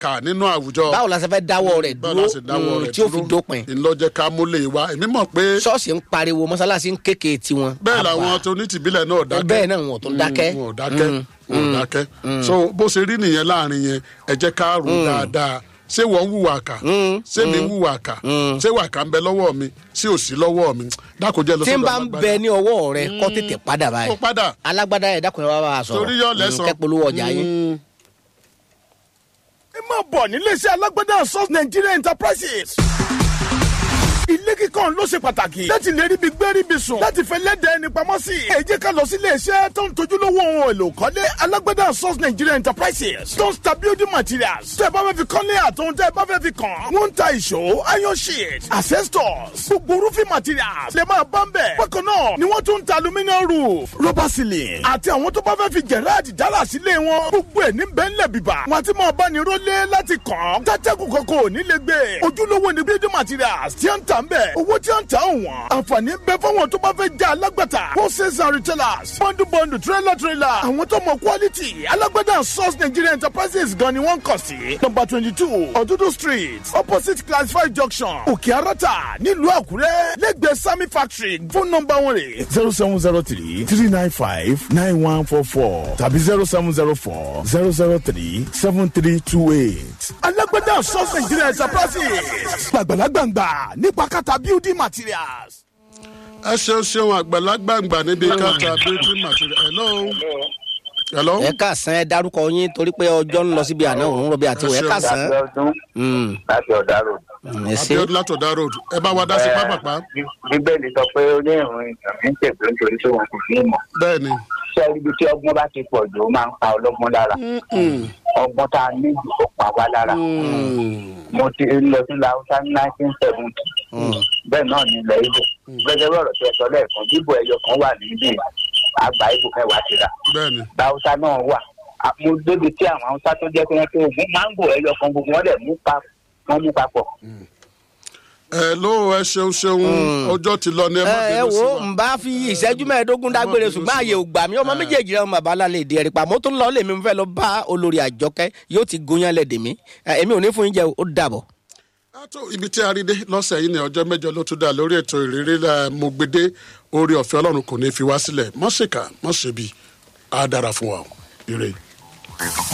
kà nínú àwùjọ. báwo la ṣe fẹ́ dáwọ́ rẹ̀ dúró tí ó fi dópin. ìlọjẹ ká múlẹ̀ wa èmi mọ̀ pé. ṣọ́ọ̀ṣì ń pariwo mọ́sálásí ń kéke tiwọn. bẹ́ẹ̀ làwọn tó ní tìbílẹ̀ náà dákẹ́. bẹ́ẹ̀ náà wọn ò tún dákẹ́. wọn ò dákẹ́. so bó ṣe rí nìyẹn láàrin yẹn ẹ jẹ́ ká rò dáadáa ṣé wọ́n ń wùwà kà ṣé mi ń wùwà kà ṣé wà kà ń bẹ lọ́wọ́ mi ṣé ò sí lọ́wọ́ mi dákòjẹ́ lọ tí n bá ń bẹ ní ọwọ́ rẹ kọ́ tètè padà báyìí. kó padà. alágbádá ẹ̀ dákun ẹ̀ wá bá a sọ̀rọ̀ torí yọ lẹ́sàn. kẹ́polówó ọjà yín. ẹ máa bọ̀ níléeṣẹ́ alágbádá Source Nigeria Enterprises. ilé kíkọ́ ló ṣe pàtàkì láti lè ríbi gbé ríbi sùn láti fẹ́ lẹ́dẹ̀ẹ́ ní pamọ́ sí. ẹ jẹ́ ká lọ sí iléeṣẹ́ tó ń tojúlówó ohun èlò kọ́lé alágbádá Source Nigeria Enterprises tó ń ta building materials. tẹ́ ẹ bá fẹ́ fi kọ́lé àtòun tẹ́ ẹ bá fẹ́ fi kàn. wọ́n ń ta ìṣó iron sheet asbestos gbogbo roofing materials lè máa bá ń bẹ̀. bákan náà ni wọ́n tún ń ta aluminium roof rubber ceiling àti àwọn tó bá fẹ́ fi gẹ̀rẹ́ẹ̀dì dára sílé wọn. gbogbo ẹ̀ ní bẹ́ńlẹ̀ bíbà wọn àti máa bá ní rólé láti kàn. tátẹ́kù kọ̀ọ̀kan ò ní lè gbé. ojúlówó ni building materials tí ń tà ń bẹ̀. owó tí ń tà wọ́n. àǹfààní bẹ fáwọn tó bá fẹ́ jẹ́ alágbàtà. wholesale and retailers. bọ́ndù trailer. àwọn tó mọ quality. alágbàtà Source Nigeria Enterprises gan ni wọ́n kàn sí. number 22 Odudu street opposite classified junction òkè arata nílùú Àkúrẹ́ lẹ́gbẹ̀ẹ́ Sami factory. phone number wọn rè 0703 395 9144 tàbí 0704 003 7328. alágbàtà Source Nigeria Enterprises. gbàgbàlagbàǹgbà nípa kàtà building materials. ẹ ṣeun àgbàlagbàǹgbà níbi káta building materials. hello. ẹ káàsán ẹ dárúkọ yín torí pé ọjọ́ ń lọ síbi àná òun rọ̀bì àti ẹ káàsán. láti ọ̀dà road. Abíọ́dún láti ọ̀dà road ẹ bá wa dá sí pápápá. bíbélì sọ pé onírun ìtàmì ń tẹ̀gbẹ́ nítorí tí wọn kò ní ìmọ̀. bẹ́ẹ̀ni. ṣé ibi tí ọgbọ́n bá ti pọ̀ jù ó máa ń pa ọlọ́gbọ́n lára. ọgbọ́n tá a ní jù ó pa wá lára. mo ti lọ sí Láúsá ní 1970. bẹ́ẹ̀ náà ní ilẹ̀ Ìgbò. gẹ́gẹ́ bí ọ̀rọ̀ tí ẹ sọ lẹ́ẹ̀kan bíbọ̀ ẹyọ kan wà níbí àgbà Ìgbò mẹ́wàá ti rà. bẹ́ẹ̀ni. Láúsá náà wà. mo débi tí àwọn Haúsá tó jẹ́ pé wọ́n tó ogun máńgò ẹyọ kan gbogbo wọn dẹ̀ mú papọ̀. ẹ ló ẹ ṣeun ọjọ́ ti lọ ní ẹ má ẹ bínú sí wo wa. n bá fi ìṣẹ́jú mẹ́ẹ̀ẹ́dógún dágbére ṣùgbọ́n àyè ò gbà mí ọmọ méjèèjì rẹ ọmọ bàbá alálẹ̀ èdè ẹ̀rí pa mo tún lọ lèmi fẹ́ lọ bá olórí Àjọkẹ́ yóò ti gúnyán lẹ́dẹ̀ mi èmi ò ní fún yín jẹ ó dàbọ̀. àtò ibi tí a rí dé lọ́sẹ̀ yìí ní ọjọ́ mẹ́jọ ló tún dá lórí ètò ìrírí mo gbede orí ọ̀fẹ́ Ọlọ́run kò ní fi wá sílẹ̀ mọ́ṣèkà mọ́ṣẹ́bí á dára fún wa ire.